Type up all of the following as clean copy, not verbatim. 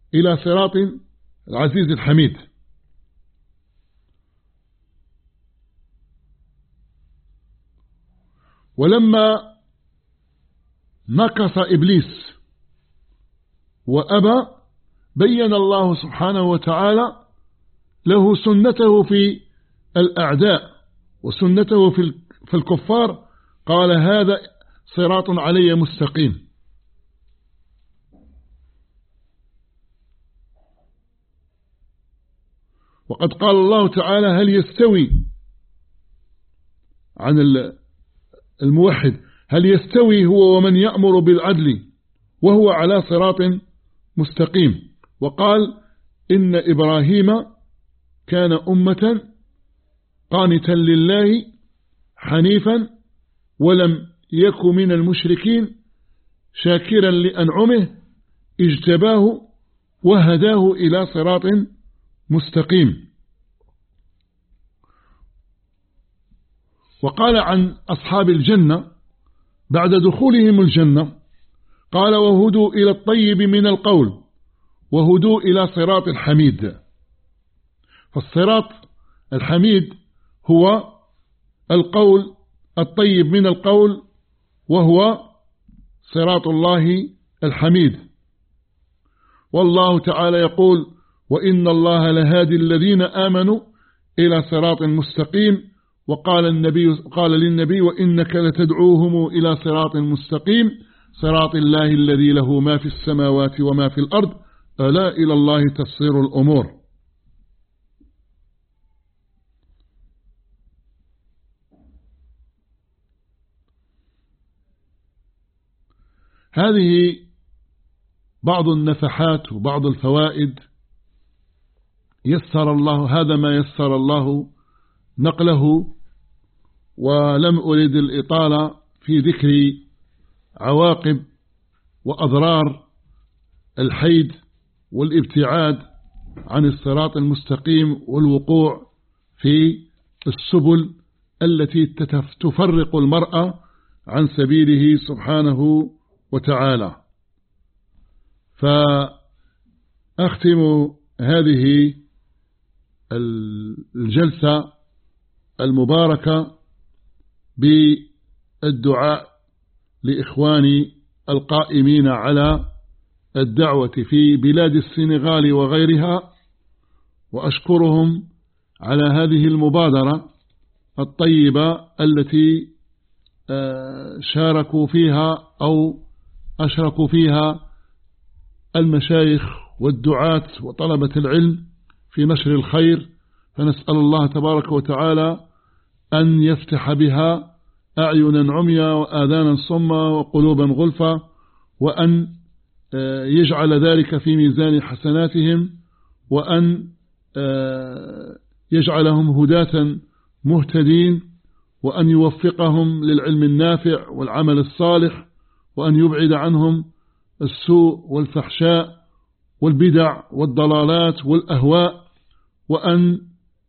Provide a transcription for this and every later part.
إلى صراط العزيز الحميد. ولما نكص إبليس وأبى بين الله سبحانه وتعالى له سنته في الأعداء وسنته في الكفار، قال هذا صراط علي مستقيم. وقد قال الله تعالى هل يستوي عن الموحد، هل يستوي هو ومن يأمر بالعدل وهو على صراط مستقيم. وقال إن إبراهيم كان أمة قانتا لله حنيفا ولم يك من المشركين شاكرا لأنعمه اجتباه وهداه إلى صراط مستقيم. وقال عن أصحاب الجنة بعد دخولهم الجنة، قال وهدوا إلى الطيب من القول وهدوا إلى صراط الحميد. فالصراط الحميد هو القول الطيب من القول، وهو صراط الله الحميد. والله تعالى يقول وإن الله لهادي الذين آمنوا إلى صراط مستقيم. وقال للنبي وإنك لتدعوهم إلى صراط مستقيم صراط الله الذي له ما في السماوات وما في الأرض ألا إلى الله تصير الأمور. هذه بعض النفحات وبعض الفوائد يسر الله، هذا ما يسر الله نقله، ولم أريد الإطالة في ذكر عواقب وأضرار الحيد والابتعاد عن الصراط المستقيم والوقوع في السبل التي تفرق المرء عن سبيله سبحانه وتعالى. فأختم هذه الجلسة المباركة بالدعاء لإخواني القائمين على الدعوة في بلاد السنغال وغيرها، وأشكرهم على هذه المبادرة الطيبة التي شاركوا فيها أو أشركوا فيها المشايخ والدعاة وطلبة العلم في نشر الخير. فنسأل الله تبارك وتعالى أن يفتح بها أعينا عميا وآذانا صما وقلوبا غلفا، وأن يجعل ذلك في ميزان حسناتهم، وأن يجعلهم هداة مهتدين، وأن يوفقهم للعلم النافع والعمل الصالح، وأن يبعد عنهم السوء والفحشاء والبدع والضلالات والأهواء، وأن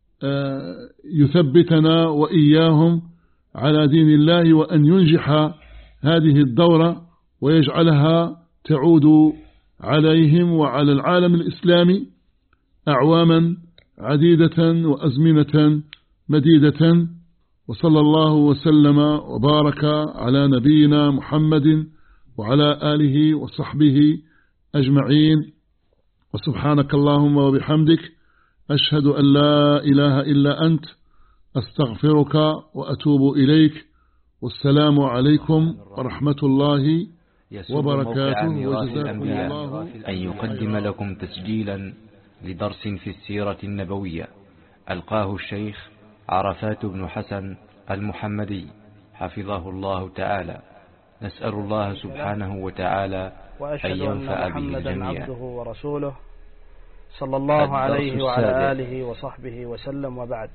يثبتنا وإياهم على دين الله، وأن ينجح هذه الدورة ويجعلها تعود عليهم وعلى العالم الإسلامي أعواما عديدة وأزمنة مديدة. وصلى الله وسلم وبارك على نبينا محمد وعلى آله وصحبه أجمعين. وسبحانك اللهم وبحمدك أشهد أن لا إله إلا أنت أستغفرك وأتوب إليك. والسلام عليكم ورحمة الله وبركاته. وجزاكم الله أن يقدم لكم تسجيلا لدرس في السيرة النبوية ألقاه الشيخ عرفات بن حسن المحمدي حفظه الله تعالى. نسأل الله سبحانه وتعالى أن ينفع به الجميع. عبده ورسوله صلى الله عليه وعلى آله وصحبه وسلم. وبعد،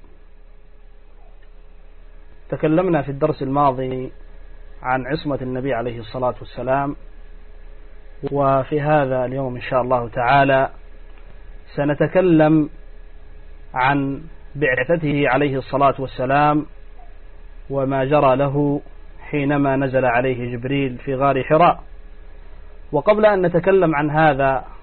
تكلمنا في الدرس الماضي عن عصمة النبي عليه الصلاة والسلام، وفي هذا اليوم إن شاء الله تعالى سنتكلم عن بعثته عليه الصلاة والسلام وما جرى له حينما نزل عليه جبريل في غار حراء. وقبل أن نتكلم عن هذا